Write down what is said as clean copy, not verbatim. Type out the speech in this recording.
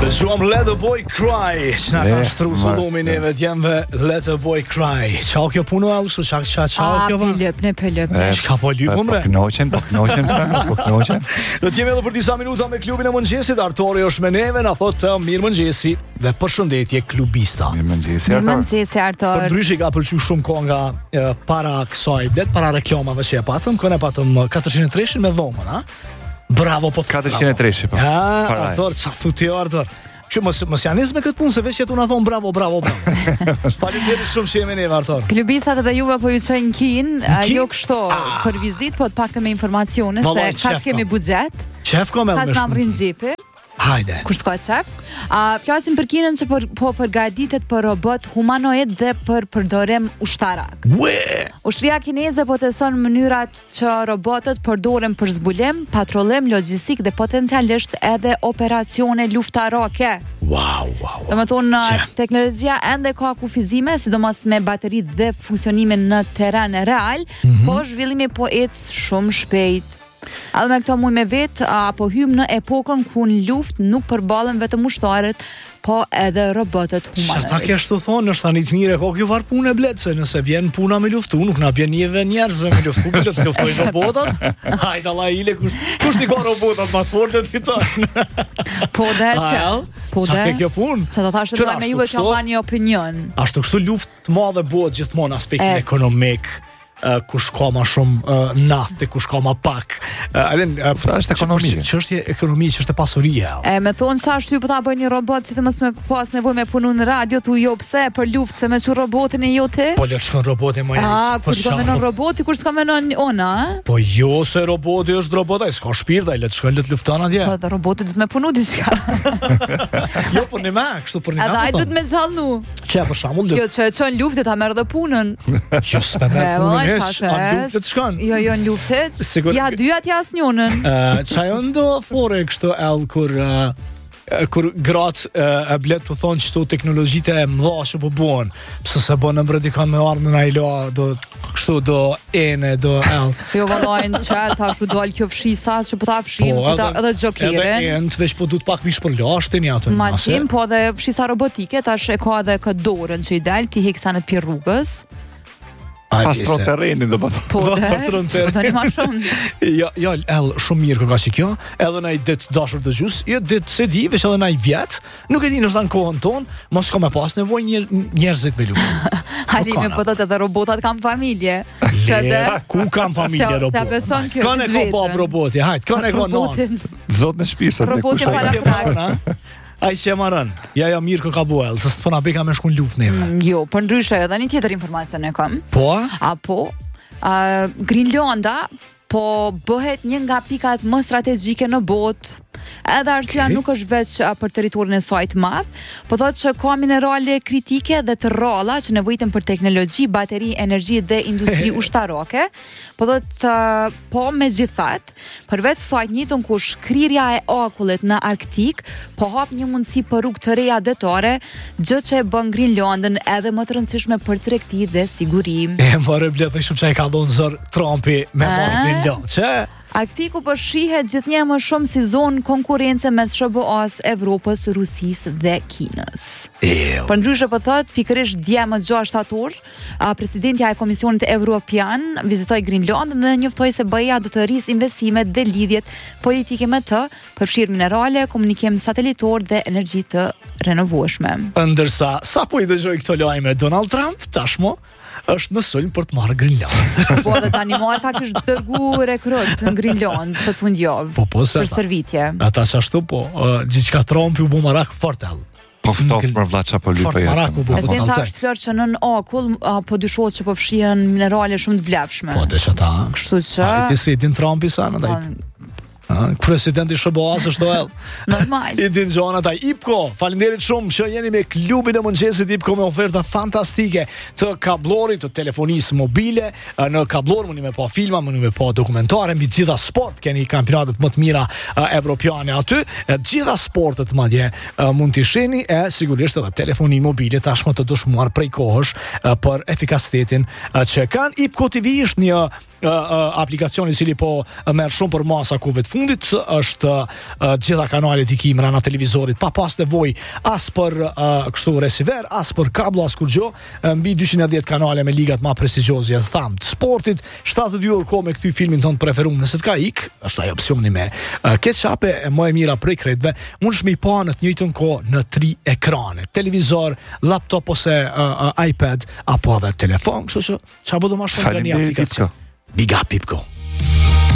Dëgjuam Let the Boy Cry. Ç'na ka shtru zullumin neve djemve Let the Boy Cry. Çao kjo puno alsu, çao kjo va. Pëllëp. Çka po lypum bre. Po knoqen. Do të jemi edhe për disa minuta me klubin e mëngjesit. Artori është me neve, na thotë mirëmëngjesi dhe përshëndetje klubista. Mirëmëngjesi Artor. Përndryshe ka pëlqyer shumë kohë nga para kësaj det, para reklamave që e patëm, këne patëm 403 me dhomën, ha? Bravo po. 403 po. Ja, Artor, çfarë thotë Artor? Që mos janë nisë me këtë punë, se veç që tu na thon bravo. Faleminderit shumë që jemi neve, Artor. Klubistat edhe juve po ju çojnë kin, jo kështu për vizitë, po të paktën me informacione se kaç kemi buxhet. Çef kom edhe. Pas na mbrin xhepi. Hajde. Kur s'ka çep. Flasim për kinën që po përgatitet për robot humanoid dhe për përdorim ushtarak. Ushtria kineze po teston mënyrat që robotët përdoren për zbulim, patrollim, logjistik dhe potencialisht edhe operacione luftarake. Wow. Domethënë teknologjia ende ka kufizime, sidomos me bateri dhe funksionimin në terren real, po zhvillimi po ecë shumë shpejt. Edhe me këto muj me vetë, apo hym në epokën ku në luftë nuk përballen vetëm ushtarët, po edhe robotët humanoid. Çfarë kesh të thonë, është tani të mire, ko kjo var punë e blet, se nëse vjen puna me luftu, nuk na bjen njëve njerëzve me luftu, bile të luftojnë robotat. Hajde Allah ile, kush t'i ka robotat ma të fortë të fiton. Po dhe që. Sa ke kjo punë? Që do thashtë të me juve që ka një opinion. Ashtu kështu luftë madhe bëhet gjithmonë aspektin ekonomik. Kush ka ma shumë nafte, kush ka ma pak. Është ekonomike. Çështje ekonomie, çështje pasurie. Me thonë sa shty po ta bëj një robot që të mos me pas nevojë me punu në radio, thu jo pse për luftë se me çu robotin e jote. Po le të shkon roboti më herë. Kur do menon roboti, kur s'ka menon ona, Po jo se roboti është robot, ai s'ka shpirt, ai le të shkon le të lufton atje. Po dhe roboti do të më punu diçka. Jo, po ne kështu për ne. Edhe ai do të më xhallnu. Çe për shembull. Jo, që çon luftë ta merr dhe punën. Jo, s'pe merr punën. Luftë të shkon. Jo, në luftë. Ja, dy atje asnjënën. Çajo ndo fore kështu kur gratë e blet të thonë qëto teknologjitë e mëdha që po buen, pse se bën në bredi kanë me armën a ila, do ene, do el. Jo vallajnë që tash u dal kjo fshisa që po ta fshim, edhe Jokerin. Edhe ent veç po duhet pak mish për lashtin ja atë. Maqin, po dhe fshisa robotike, tash e ka edhe këtë dorën që i del, ti heksanet për rrugës. Pastron terrenin do të thotë. Po, pastron terrenin më shumë. Jo, shumë mirë ka që kjo, edhe na i det dashur të gjus, jo det se di, veç edhe na i vjet, nuk e di nëse në kohën tonë, mos ka me pas nevojë njerëzit me luftë. Halime po thotë edhe robotat kanë familje. Ku kanë familje robot? Sa beson kjo? Kanë ko bab roboti, hajt, kanë ko non. Zot në shtëpisë. Robotin para prak. Ai që marrën. Ja mirë kë ka buel, se s'po na beka me shkon luftë neve. Jo, për ndryshe edhe një tjetër informacion e kam. Po? Grinlanda po bëhet një nga pikat më strategjike në botë. Edhe arsyeja nuk është veç për territorin e saj të madh, po thotë që ka minerale kritike dhe të rralla që nevojiten për teknologji, bateri, energji dhe industri ushtarake. Po thotë po megjithatë, përveç saj të njëjtën ku shkrirja e akullit në Arktik, po hap një mundësi për rrugë të reja detare, gjë që e bën Grinlandën edhe më të rëndësishme për tregti dhe siguri. More blet shumë çai ka dhënë zor Trumpi me Grinlandë. Çe? Arktiku po shihet gjithnjë më shumë si zonë konkurrence mes SBA-s, Evropës, Rusisë dhe Kinës. Për ndryshe po thotë, pikërisht dje më 6 shtator, presidentja e Komisionit Evropian vizitoi Grinlandën dhe njoftoi se BE-ja do të rrisë investimet dhe lidhjet politike me të, përfshirë minerale, komunikim satelitor dhe energji të renovueshme. Ndërsa sapo i dëgjoj këto lajme Donald Trump tashmë është në sulm për të marrë Grinlandë. Po dhe tani ka kështë dërgu rekrut në Grinlandë për të fundjavë. Po për stërvitje. Ata qashtu po, gjithçka Trumpi u bu marak fort ell. Po ftoft për vllaç apo lypë. Esin thasht flor që nën akull po dyshohet që po fshihen minerale shumë të vlefshme. Po dhe që ta. Kështu që. Ti si din Trumpi sa në Presidenti SBA-s është ell. Normal. I din gjona taj. Ipko, faleminderit shumë që jeni me klubin e mëngjesit Ipko me oferta fantastike të kablorit, të telefonisë mobile. Në kablor mundi me pa filma, mundi me pa dokumentare, mbi gjitha sport keni kampionatet më të mira evropiane aty. Gjitha sportet madje mund t'i shihni e sigurisht edhe telefoni mobile tashmë të dëshmuar prej kohësh për efikasitetin që kanë. Ipko TV është një aplikacion i cili po merr shumë për masa ku vetë fundit është gjitha kanalet i kim rana televizorit, pa pas nevojë as për kështu receiver, as për kablo, as kur gjë, mbi 210 kanale me ligat më prestigjioze, të tham, të sportit, 72 orë kohë me këty filmin tonë preferuar, nëse të ka ik, është ai opsioni me ketchupe e më e mira prej kretëve, mundesh me i pa në të njëjtën kohë në 3 ekrane, televizor, laptop ose iPad apo edhe telefon, kështu që çfarë do të më shumë nga një aplikacion. Big up Pipko.